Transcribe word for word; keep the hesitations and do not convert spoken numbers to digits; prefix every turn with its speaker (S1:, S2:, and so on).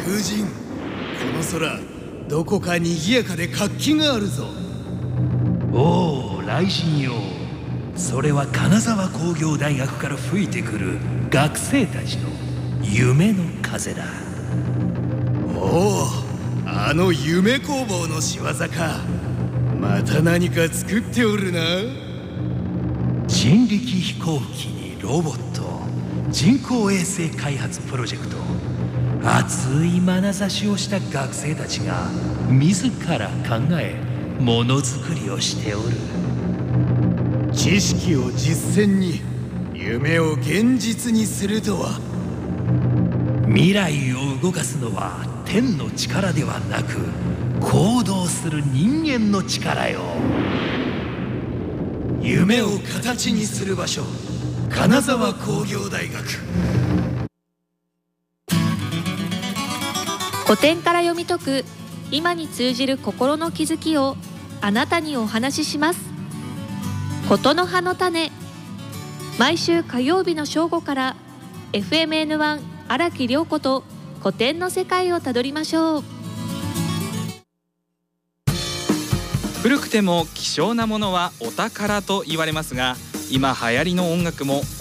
S1: 風神、この空どこか賑やかで活気があるぞ。
S2: おお、雷神よ。それは金沢工業大学から吹いてくる学生たちの夢の風だ。
S1: おお、あの夢工房の仕業か。また何か作っておるな。
S2: 人力飛行機にロボット、人工衛星開発プロジェクト、熱い眼差しをした学生たちが自ら考えものづくりをしておる。
S1: 知識を実践に、夢を現実にするとは。
S2: 未来を動かすのは天の力ではなく、行動する人間の力よ。
S1: 夢を形にする場所、金沢工業大学。
S3: 古典から読み解く今に通じる心の気づきをあなたにお話しします。ことの葉の種。毎週火曜日の正午から エフエムエヌワン 荒木涼子と古典の世界をたどりましょう。
S4: 古くても希少なものはお宝と言われますが、今流行りの音楽も